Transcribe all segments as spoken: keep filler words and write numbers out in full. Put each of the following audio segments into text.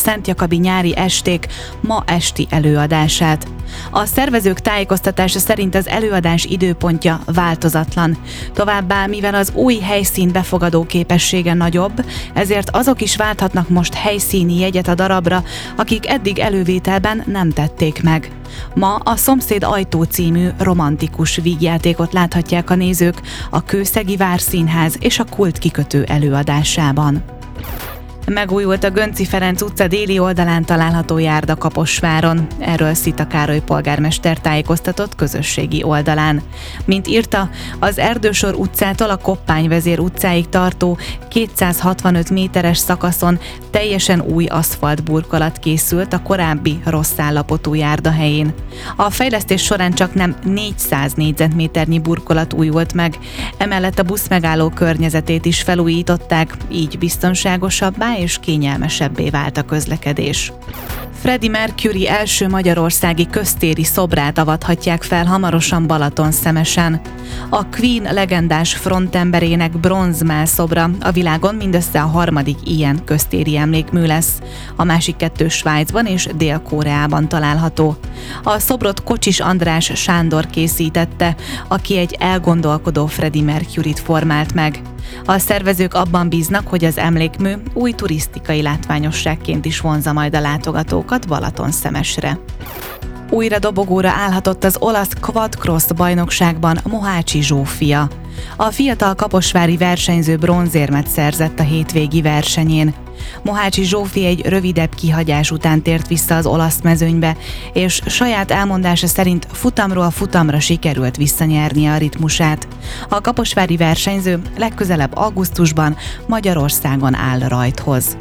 Szent Jakabi nyári esték ma esti előadását. A szervezők tájékoztatása szerint az előadás időpontja változatlan. Továbbá, mivel az új helyszín befogadó képessége nagyobb, ezért azok is válthatnak most helyszíni jegyet a darabra, akik eddig elővételben nem tették meg. Ma a Szomszéd ajtó című romantikus vígjátékot láthatják a nézők a Kőszegi Várszínház és a Kult kikötő előadásában. Megújult a Gönczi Ferenc utca déli oldalán található járda Kaposváron. Erről Szita Károly polgármester tájékoztatott közösségi oldalán. Mint írta, az Erdősor utcától a Koppányvezér utcáig tartó kétszázhatvanöt méteres szakaszon teljesen új aszfaltburkolat készült a korábbi rossz állapotú járda helyén. A fejlesztés során csak nem négyszáz négyzetméternyi burkolat újult meg, emellett a buszmegálló környezetét is felújították, így biztonságosabbá és kényelmesebbé vált a közlekedés. Freddie Mercury első magyarországi köztéri szobrát avathatják fel hamarosan Balatonszemesen. A Queen legendás frontemberének bronzmál szobra a világon mindössze a harmadik ilyen köztéri emlékmű lesz. A másik kettő Svájcban és Dél-Koreában található. A szobrot Kocsis András Sándor készítette, aki egy elgondolkodó Freddie Mercuryt formált meg. A szervezők abban bíznak, hogy az emlékmű új turisztikai látványosságként is vonzza majd a látogatókat Balatonszemesre. Újra dobogóra állhatott az olasz quadcross bajnokságban Mohácsi Zsófia. A fiatal kaposvári versenyző bronzérmet szerzett a hétvégi versenyén. Mohácsi Zsófi egy rövidebb kihagyás után tért vissza az olasz mezőnybe, és saját elmondása szerint futamról futamra sikerült visszanyernie a ritmusát. A kaposvári versenyző legközelebb augusztusban Magyarországon áll rajthoz.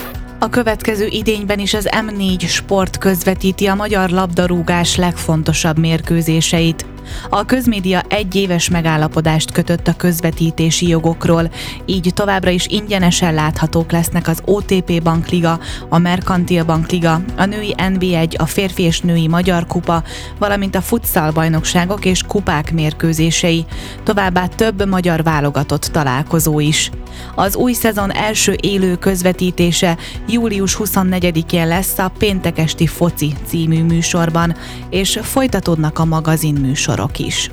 A következő idényben is az M négy Sport közvetíti a magyar labdarúgás legfontosabb mérkőzéseit. A közmédia egyéves megállapodást kötött a közvetítési jogokról, így továbbra is ingyenesen láthatók lesznek az o té pé Bankliga, a Merkantil Bankliga, a női en bé egy, a férfi és női magyar kupa, valamint a futsal bajnokságok és kupák mérkőzései, továbbá több magyar válogatott találkozó is. Az új szezon első élő közvetítése július huszonnegyedikén lesz a Péntek esti foci című műsorban, és folytatódnak a magazin műsorok is.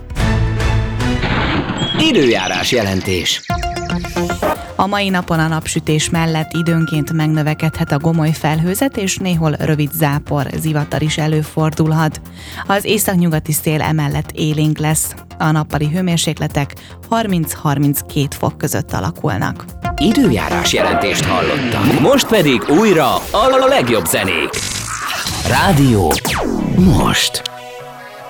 Időjárás jelentés. A mai napon a napsütés mellett időnként megnövekedhet a gomoly felhőzet, és néhol rövid zápor, zivatar is előfordulhat. Az északnyugati szél emellett élénk lesz. A nappali hőmérsékletek harminc-harminckét fok között alakulnak. Időjárás jelentést hallottak. Most pedig újra a legjobb zenék. Rádió most.